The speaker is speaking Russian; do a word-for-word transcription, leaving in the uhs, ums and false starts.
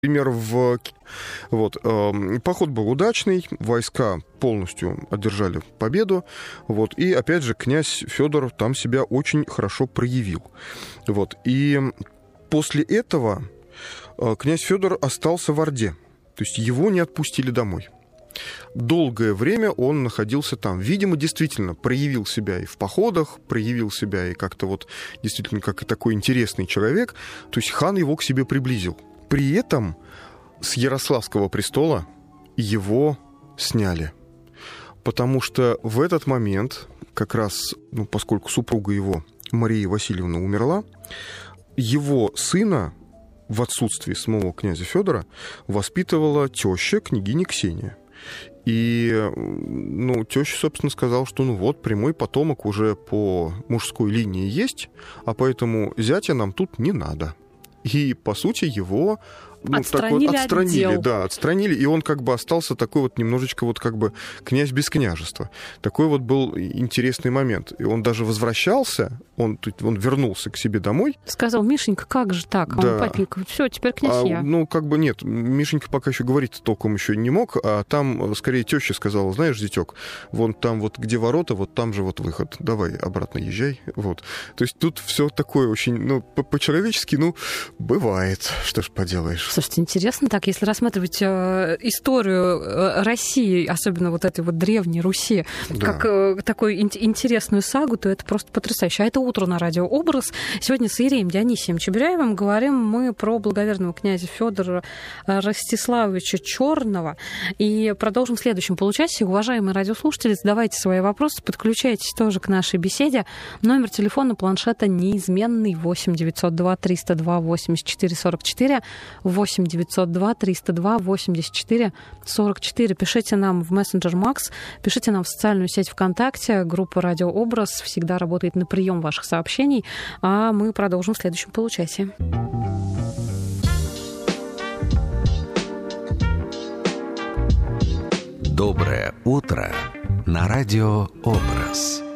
Например, в... вот, э, поход был удачный, войска полностью одержали победу, вот, и, опять же, князь Фёдор там себя очень хорошо проявил. Вот, и после этого э, князь Фёдор остался в Орде, то есть его не отпустили домой. Долгое время он находился там. Видимо, действительно проявил себя и в походах, проявил себя и как-то вот действительно как и такой интересный человек, то есть хан его к себе приблизил. При этом с Ярославского престола его сняли, потому что в этот момент, как раз, ну, поскольку супруга его, Мария Васильевна, умерла, его сына в отсутствии самого князя Фёдора воспитывала теща, княгиня Ксения. И, ну, теща, собственно, сказала, что ну вот, прямой потомок уже по мужской линии есть, а поэтому зятя нам тут не надо. И, по сути, его... Ну, отстранили, так вот, отстранили, отдел. да, отстранили, и он как бы остался такой вот немножечко вот как бы князь без княжества. Такой вот был интересный момент. И он даже возвращался, он, он вернулся к себе домой. Сказал: Мишенька, как же так? А да. он: папенька, все, теперь князь а, я. Ну, как бы нет, Мишенька пока еще говорить толком еще не мог, а там скорее теща сказала: знаешь, зятек, вон там вот где ворота, вот там же вот выход, давай обратно езжай. Вот. То есть тут все такое очень, ну, по-человечески, ну, бывает, что ж поделаешь. Слушайте, интересно так, если рассматривать э, историю э, России, особенно вот этой вот древней Руси, да. как э, такую ин- интересную сагу, то это просто потрясающе. А это «Утро» на радио «Образ». Сегодня с Иереем Дионисием Чебиряевым говорим мы про благоверного князя Фёдора Ростиславовича Чёрного. И продолжим в следующем получасе. Уважаемые радиослушатели, задавайте свои вопросы, подключайтесь тоже к нашей беседе. Номер телефона планшета неизменный: восемь девятьсот два триста два восемьдесят четыре сорок четыре, восемь девятьсот два триста два восемьдесят четыре сорок четыре. Пишите нам в мессенджер Макс, пишите нам в социальную сеть ВКонтакте. Группа «Радио Образ» всегда работает на прием ваших сообщений, а мы продолжим в следующем получасе. Доброе утро на радио Образ.